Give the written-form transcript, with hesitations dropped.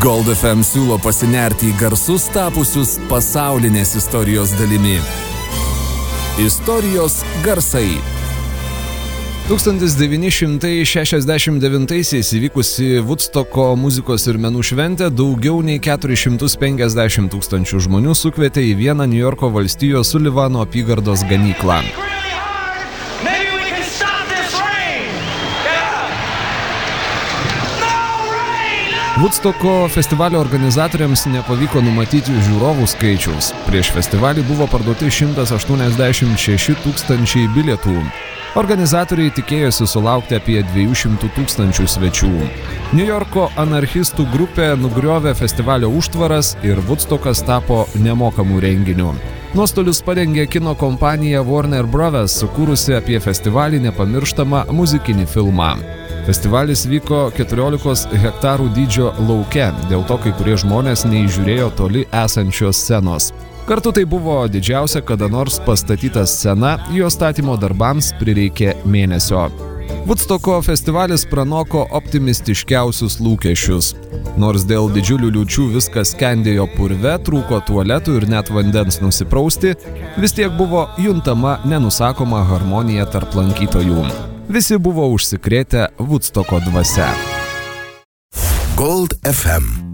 Gold FM siūlo pasinerti į garsus tapusius pasaulinės istorijos dalimi. Istorijos garsai. 1969-aisiais įvykusi Woodstocko muzikos ir menų šventė daugiau nei 450 tūkstančių žmonių sukvietė į vieną Niujorko valstijos Sullivano apygardos ganyklą. Woodstocko festivalio organizatoriams nepavyko numatyti žiūrovų skaičiaus. Prieš festivalį buvo parduoti 186 tūkstančiai bilietų. Organizatoriai tikėjosi sulaukti apie 200 tūkstančių svečių. Niujorko anarchistų grupė nugriovė festivalio užtvaras ir Woodstockas tapo nemokamų renginių. Nuostolius padengė kino kompanija Warner Bros., sukūrusi apie festivalį nepamirštamą muzikinį filmą. Festivalis vyko 14 hektarų dydžio lauke, dėl to kai kurie žmonės neįžiūrėjo toli esančios scenos. Kartu tai buvo didžiausia kada nors pastatyta scena, jo statymo darbams prireikė mėnesio. Woodstocko festivalis pranoko optimistiškiausius lūkesčius. Nors dėl didžiulių liūčių viskas skendėjo purve, trūko tualetų ir net vandens nusiprausti, vis tiek buvo juntama nenusakoma harmonija tarp lankytojų. Visi buvo užsikrėtę Woodstocko dvasia. Gold FM